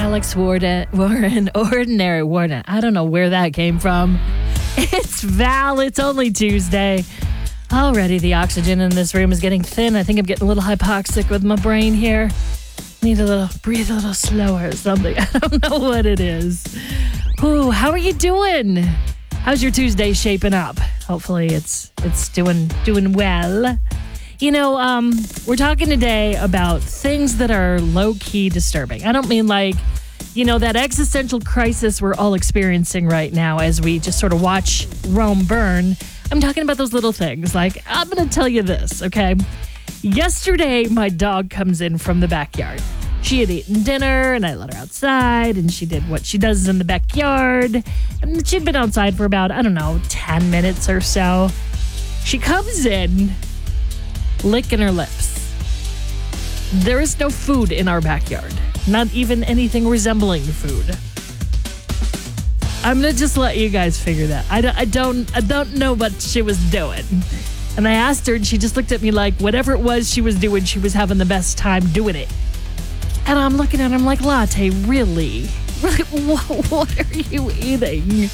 Alex Warren, Ordinary Warden. I don't know where that came from. It's Val. It's only Tuesday. Already the oxygen in this room is getting thin. I think I'm getting a little hypoxic with my brain here. Breathe a little slower or something. I don't know what it is. Ooh, how are you doing? How's your Tuesday shaping up? Hopefully it's doing well. You know, we're talking today about things that are low-key disturbing. I don't mean like, you know, that existential crisis we're all experiencing right now as we just sort of watch Rome burn. I'm talking about those little things. Like, I'm going to tell you this, okay? Yesterday, my dog comes in from the backyard. She had eaten dinner, and I let her outside, and she did what she does in the backyard. And she'd been outside for about, 10 minutes or so. She comes in, licking her lips. There is no food in our backyard. Not even anything resembling food. I'm going to just let you guys figure that. I don't know what she was doing. And I asked her, and she just looked at me like whatever it was she was doing, she was having the best time doing it. And I'm looking at her, I'm like, Latte, really? What are you eating?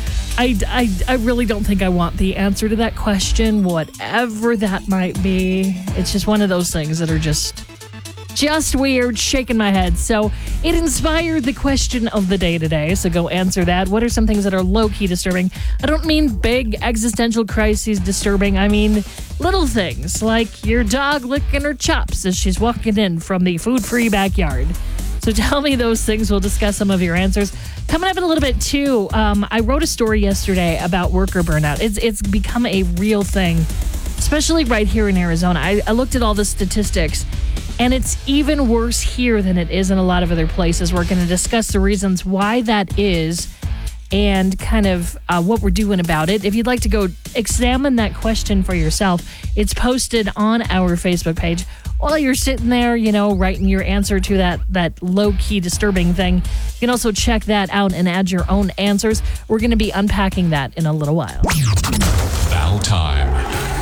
I really don't think I want the answer to that question, whatever that might be. It's just one of those things that are just weird, shaking my head. So it inspired the question of the day today. So go answer that. What are some things that are low-key disturbing? I don't mean big existential crises disturbing. I mean little things like your dog licking her chops as she's walking in from the food-free backyard. So tell me those things. We'll discuss some of your answers. Coming up in a little bit, too, I wrote a story yesterday about worker burnout. It's become a real thing, especially right here in Arizona. I looked at all the statistics, and it's even worse here than it is in a lot of other places. We're going to discuss the reasons why that is and kind of what we're doing about it. If you'd like to go examine that question for yourself, it's posted on our Facebook page. While you're sitting there, you know, writing your answer to that low-key disturbing thing, you can also check that out and add your own answers. We're going to be unpacking that in a little while. Val time.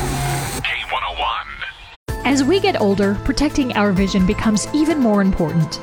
K101. As we get older, protecting our vision becomes even more important.